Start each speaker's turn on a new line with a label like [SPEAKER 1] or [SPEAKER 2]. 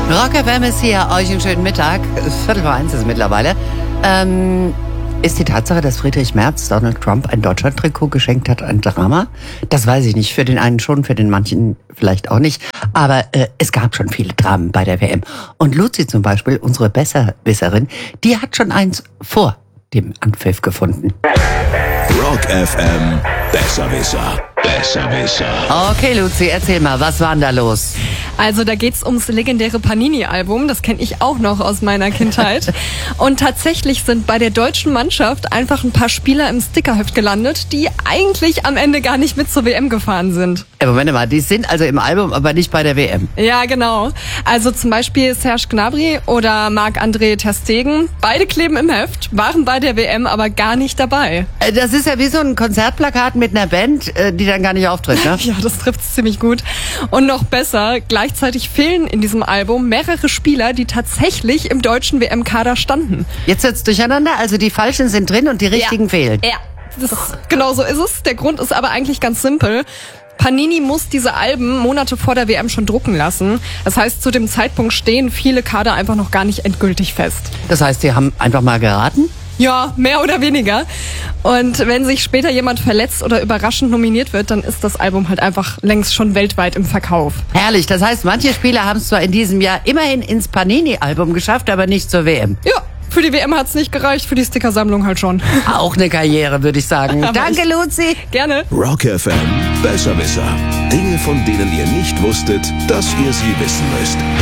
[SPEAKER 1] Rock FM ist hier, euch einen schönen Mittag. 12:45 ist es mittlerweile. Ist die Tatsache, dass Friedrich Merz Donald Trump ein Deutschland-Trikot geschenkt hat, ein Drama? Das weiß ich nicht. Für den einen schon, für den manchen vielleicht auch nicht. Aber es gab schon viele Dramen bei der WM. Und Luzi zum Beispiel, unsere Besserwisserin, die hat schon eins vor dem Anpfiff gefunden.
[SPEAKER 2] Rock FM Besserwisser. Besserwisser.
[SPEAKER 1] Okay, Luzi, erzähl mal, was war denn da los?
[SPEAKER 3] Also da geht's ums legendäre Panini-Album, das kenne ich auch noch aus meiner Kindheit. Und tatsächlich sind bei der deutschen Mannschaft einfach ein paar Spieler im Stickerheft gelandet, die eigentlich am Ende gar nicht mit zur WM gefahren sind.
[SPEAKER 1] Moment mal, die sind also im Album, aber nicht bei der WM.
[SPEAKER 3] Ja, genau. Also zum Beispiel Serge Gnabry oder Marc-André ter Stegen. Beide kleben im Heft, waren bei der WM aber gar nicht dabei.
[SPEAKER 1] Das ist ja wie so ein Konzertplakat mit einer Band, die dann gar nicht auftritt, ne?
[SPEAKER 3] Ja, das trifft's ziemlich gut. Und noch besser, gleichzeitig fehlen in diesem Album mehrere Spieler, die tatsächlich im deutschen WM-Kader standen.
[SPEAKER 1] Jetzt wird's durcheinander, also die Falschen sind drin und die Richtigen fehlen.
[SPEAKER 3] Ja, genau so ist es. Der Grund ist aber eigentlich ganz simpel. Panini muss diese Alben Monate vor der WM schon drucken lassen. Das heißt, zu dem Zeitpunkt stehen viele Kader einfach noch gar nicht endgültig fest.
[SPEAKER 1] Das heißt, die haben einfach mal geraten?
[SPEAKER 3] Ja, mehr oder weniger. Und wenn sich später jemand verletzt oder überraschend nominiert wird, dann ist das Album halt einfach längst schon weltweit im Verkauf.
[SPEAKER 1] Herrlich, das heißt, manche Spieler haben es zwar in diesem Jahr immerhin ins Panini-Album geschafft, aber nicht zur WM.
[SPEAKER 3] Ja, für die WM hat's nicht gereicht, für die Stickersammlung halt schon.
[SPEAKER 1] Auch eine Karriere, würde ich sagen. Danke, Luzi.
[SPEAKER 3] Gerne.
[SPEAKER 2] Rock FM Besserwisser. Dinge, von denen ihr nicht wusstet, dass ihr sie wissen müsst.